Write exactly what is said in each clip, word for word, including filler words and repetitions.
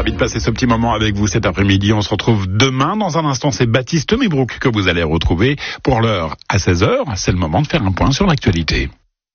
Ravi de passer ce petit moment avec vous cet après-midi. On se retrouve demain. Dans un instant, c'est Baptiste Mébrouk que vous allez retrouver. Pour l'heure, à seize heures, c'est le moment de faire un point sur l'actualité.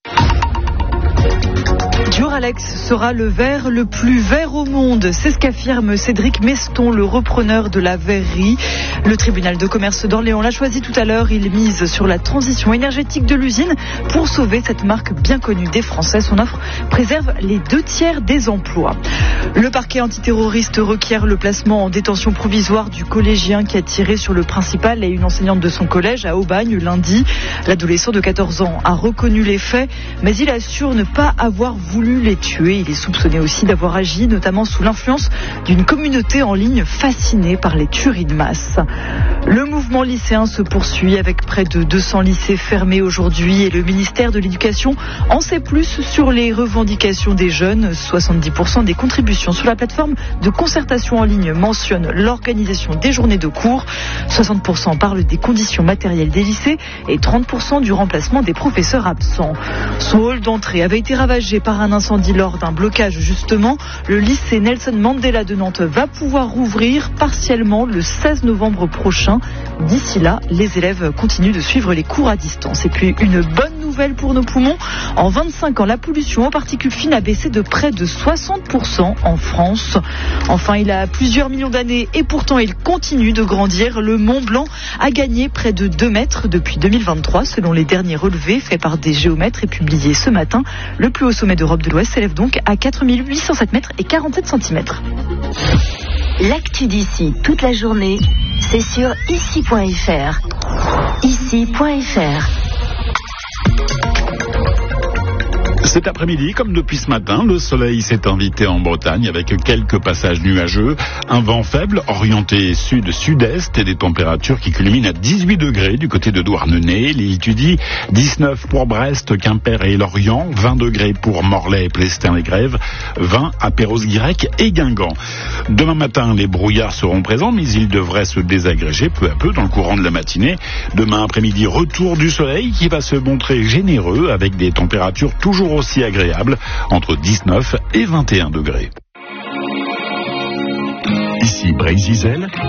Duralex sera le verre le plus vert au monde. C'est ce qu'affirme Cédric Meston, le repreneur de la verrerie. Le tribunal de commerce d'Orléans l'a choisi tout à l'heure. Il mise sur la transition énergétique de l'usine pour sauver cette marque bien connue des Français. Son offre préserve les deux tiers des emplois. Le parquet antiterroriste requiert le placement en détention provisoire du collégien qui a tiré sur le principal et une enseignante de son collège à Aubagne lundi. L'adolescent de quatorze ans a reconnu les faits, mais il assure ne pas avoir voulu les tuer. Il est soupçonné aussi d'avoir agi notamment sous l'influence d'une communauté en ligne fascinée par les tueries de masse. Le mouvement lycéen se poursuit avec près de deux cents lycées fermés aujourd'hui et le ministère de l'Éducation en sait plus sur les revendications des jeunes. soixante-dix pour cent des contributions sur la plateforme de concertation en ligne mentionnent l'organisation des journées de cours. soixante pour cent parlent des conditions matérielles des lycées et trente pour cent du remplacement des professeurs absents. Son hall d'entrée avait été ravagé par un incendie lors d'un blocage justement. Le lycée Nelson Mandela de Nantes va pouvoir rouvrir partiellement le seize novembre prochain. D'ici là, les élèves continuent de suivre les cours à distance. Et puis une bonne nouvelle pour nos poumons. En vingt-cinq ans, la pollution aux particules fines a baissé de près de soixante pour cent en France. Enfin, il a plusieurs millions d'années et pourtant il continue de grandir. Le Mont Blanc a gagné près de deux mètres depuis deux mille vingt-trois selon les derniers relevés faits par des géomètres et publiés ce matin. Le plus haut sommet d'Europe de l'Ouest s'élève donc à quatre mille huit cent sept mètres et quarante-sept centimètres. L'actu d'ici toute la journée, c'est sur ici point f r. ici point f r. Cet après-midi, comme depuis ce matin, le soleil s'est invité en Bretagne avec quelques passages nuageux, un vent faible orienté sud-sud-est et des températures qui culminent à dix-huit degrés du côté de Douarnenez, l'île Tudy, dix-neuf pour Brest, Quimper et Lorient, vingt degrés pour Morlaix, Plestin-les-Grèves, vingt à Perros-Guirec et Guingamp. Demain matin, les brouillards seront présents, mais ils devraient se désagréger peu à peu dans le courant de la matinée. Demain après-midi, retour du soleil qui va se montrer généreux avec des températures toujours aussi agréable, entre dix-neuf et vingt et un degrés. Ici Brésil.